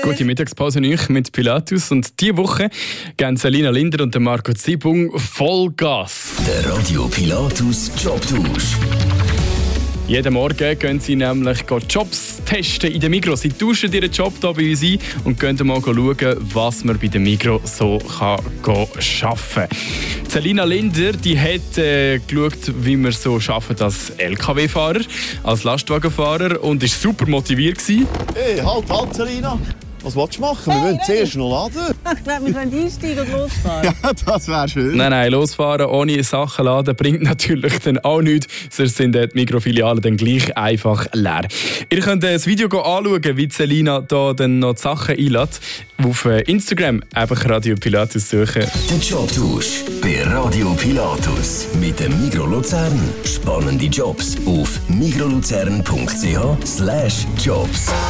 Gute Mittagspause euch mit Pilatus. Und diese Woche geben Selina Linder und Marco Zibung Vollgas. Der Radio Pilatus Jobtausch. Jeden Morgen gehen sie nämlich Jobs testen in der Migros. Sie tauschen ihren Job hier bei uns ein und gehen mal schauen, was man bei der Migros so arbeiten kann. Selina Linder die hat geschaut, wie man so arbeitet als LKW-Fahrer, als Lastwagenfahrer und war super motiviert gewesen. Hey, halt, Selina. Was willst du machen? Wir wollen zuerst noch laden. Ich glaube, wir können einsteigen und losfahren. Ja, das wäre schön. Nein, losfahren ohne Sachen laden bringt natürlich dann auch nichts, sonst sind die Mikrofilialen dann gleich einfach leer. Ihr könnt das Video anschauen, wie Selina da dann noch die Sachen einlädt. Auf Instagram einfach Radio Pilatus suchen. Der Jobtausch bei Radio Pilatus mit dem Migros Luzern. Spannende Jobs auf migroluzern.ch/jobs.